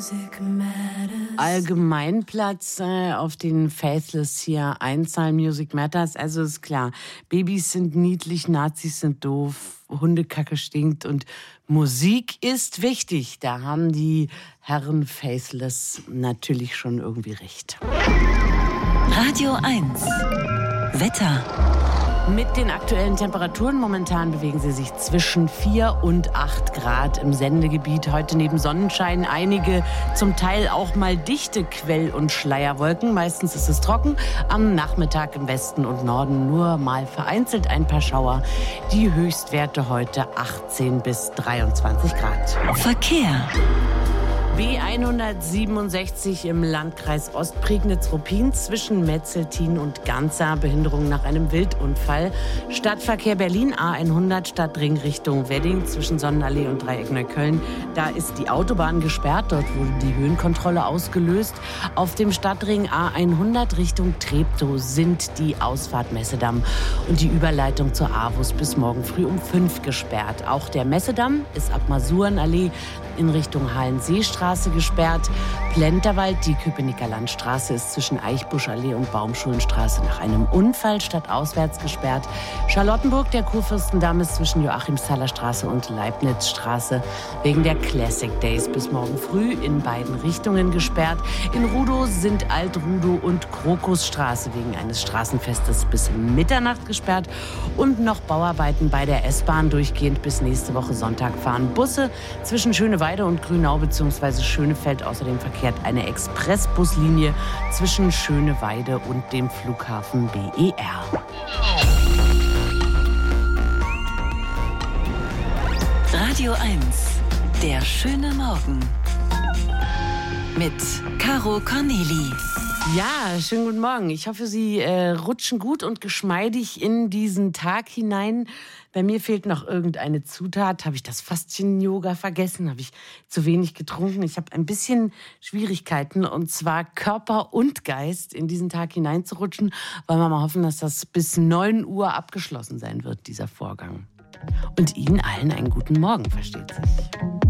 Allgemeinplatz auf den Faithless hier einzahlen, Music Matters. Also ist klar, Babys sind niedlich, Nazis sind doof, Hundekacke stinkt und Musik ist wichtig. Da haben die Herren Faithless natürlich schon irgendwie recht. Radio 1 Wetter. Mit den aktuellen Temperaturen momentan bewegen sie sich zwischen 4 und 8 Grad im Sendegebiet. Heute neben Sonnenschein einige zum Teil auch mal dichte Quell- und Schleierwolken. Meistens ist es trocken. Am Nachmittag im Westen und Norden nur mal vereinzelt ein paar Schauer. Die Höchstwerte heute 18 bis 23 Grad. Verkehr. B167 im Landkreis Ostprignitz-Ruppin zwischen Metzeltin und Ganzer. Behinderung nach einem Wildunfall. Stadtverkehr Berlin A100 Stadtring Richtung Wedding zwischen Sonnenallee und Dreieck Neukölln. Da ist die Autobahn gesperrt. Dort wurde die Höhenkontrolle ausgelöst. Auf dem Stadtring A100 Richtung Treptow sind die Ausfahrt Messedamm und die Überleitung zur AWUS bis morgen früh um 5 gesperrt. Auch der Messedamm ist ab Masurenallee in Richtung Hallenseestraße gesperrt. Plenterwald, die Köpenicker Landstraße, ist zwischen Eichbuschallee und Baumschulenstraße nach einem Unfall stadtauswärts gesperrt. Charlottenburg, der Kurfürstendamm, ist zwischen Joachimsthaler Straße und Leibnizstraße wegen der Classic Days bis morgen früh in beiden Richtungen gesperrt. In Rudow sind Alt-Rudow und Krokusstraße wegen eines Straßenfestes bis Mitternacht gesperrt. Und noch Bauarbeiten bei der S-Bahn. Durchgehend bis nächste Woche Sonntag fahren Busse zwischen Schöneweide und Grünau bzw. Schönefeld. Außerdem verkehrt eine Expressbuslinie zwischen Schöneweide und dem Flughafen BER. Radio 1, der schöne Morgen. Mit Caro Corneli. Ja, schönen guten Morgen. Ich hoffe, Sie rutschen gut und geschmeidig in diesen Tag hinein. Bei mir fehlt noch irgendeine Zutat. Habe ich das Faszien-Yoga vergessen? Habe ich zu wenig getrunken? Ich habe ein bisschen Schwierigkeiten, und zwar Körper und Geist in diesen Tag hineinzurutschen. Wollen wir mal hoffen, dass das bis 9 Uhr abgeschlossen sein wird, dieser Vorgang. Und Ihnen allen einen guten Morgen, versteht sich.